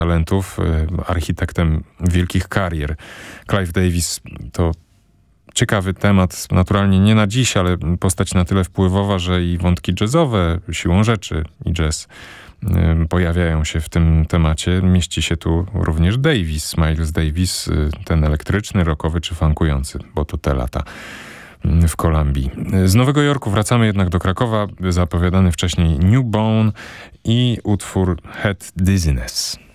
talentów, architektem wielkich karier. Clive Davis to ciekawy temat, naturalnie nie na dziś, ale postać na tyle wpływowa, że i wątki jazzowe, siłą rzeczy i jazz pojawiają się w tym temacie. Mieści się tu również Davis, Miles Davis, ten elektryczny, rockowy czy funkujący, bo to te lata w Kolumbii. Z Nowego Jorku wracamy jednak do Krakowa. Zapowiadany wcześniej New Bone i utwór Head Dizziness.